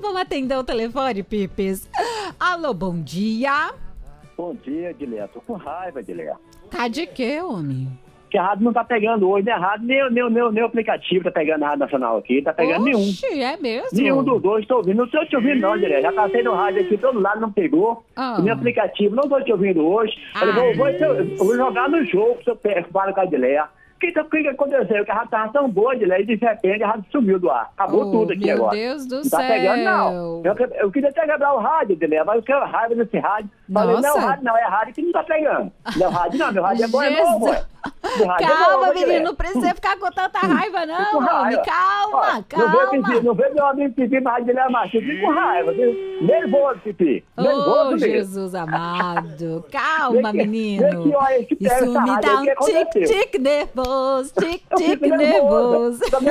vamos atender o telefone, Pipes. Alô, bom dia. Bom dia, Dileto. Tô com raiva, Dileto. Tá de quê, homem? Que a rádio não tá pegando hoje, né? A rádio, nem o aplicativo tá pegando a Rádio Nacional aqui, tá pegando nenhum. Oxi, é mesmo? Nenhum dos dois tô ouvindo. Não tô te ouvindo não, Dileto. Já passei no rádio aqui, todo lado não pegou. Ah. O meu aplicativo, não tô te ouvindo hoje. Falei, vou jogar no jogo, se eu falo com a Dileto. O que aconteceu? Que a rádio tava tão boa, Dileto, e de repente a rádio sumiu do ar. Acabou tudo aqui meu agora. Meu Deus do não céu. Tá pegando, não. Eu queria até quebrar o rádio, Dileto, mas eu quero raiva desse rádio. Falei, não, o rádio não, é a rádio que não tá pegando. Não, rádio não, meu rádio é bom, é novo, ué. Calma, menino, não precisa ficar com tanta raiva, não, homem. Calma, calma. Não vê meu amigo Pipi, mas rádio dele é macho. Eu fico com raiva, viu? Nervoso, Pipi. Nervoso mesmo. Jesus amado. Calma, menino. Isso me dá um tic-tic nervoso, tic-tic nervoso. Também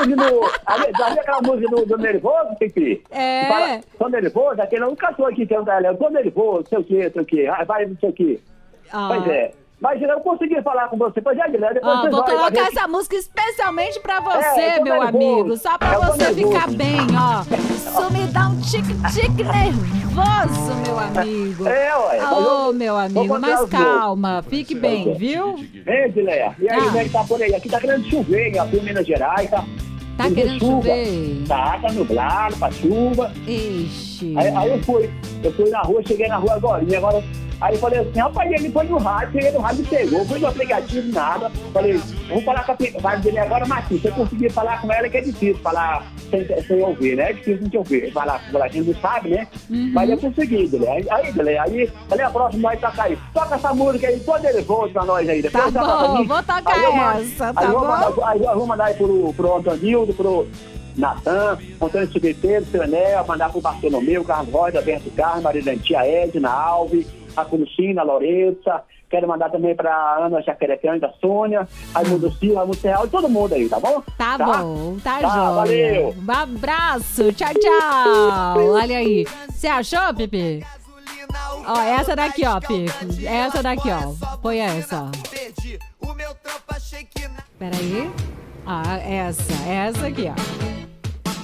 aquela música do nervoso, Pipi. É. Tô nervoso, aquele não cantou aqui, que é um galera. Tô nervoso, sei o quê. Vai, não sei o quê. Pois é. Mas eu não consegui falar com você. Pois é, Guilherme. Vou colocar essa música especialmente pra você, meu amigo. Só pra você ficar bem, ó. Isso me dá um tic-tic nervoso, meu amigo. Meu amigo, mas calma. Fique bem, viu? Guilherme. E aí, como é que tá por aí? Aqui tá querendo chover, aqui em Minas Gerais, tá? Tá querendo chover? Tá nublado, pra chuva. Ixi. Aí eu fui na rua, cheguei na rua agora. Aí eu falei assim, rapaz, ele foi no rádio, cheguei no rádio e pegou, foi no aplicativo, nada. Falei, vou falar com a rádio dele agora, Martins, se eu conseguir falar com ela, que é difícil falar sem ouvir, né? É difícil não te ouvir, falar com ela, a gente não sabe, né? Uhum. Mas eu consegui, Guilherme. Aí, falei, a próxima nós toca aí. Toca essa música aí, todo nervoso pra nós aí. Depois tá bom, vou tocar essa, tá bom? Aí eu vou mandar aí pro Antonildo, pro Natan, Antônio Silveteiro, seu Enel, mandar pro Bartolomeu, Carlos Rosa, Alberto Carlos, Maria Tia Edna, Alves, a Cristina, a Lourença. Quero mandar também pra Ana Jaquerecândia, a Sônia, Raimundo Silva, Raimundo Serral, todo mundo aí, tá bom? Tá bom, tá joia. Valeu. Um abraço, tchau. Olha aí. Você achou, Pipi? Ó, essa daqui, ó, Pipi. Essa daqui, ó. Põe essa, ó. Peraí. Essa aqui, ó.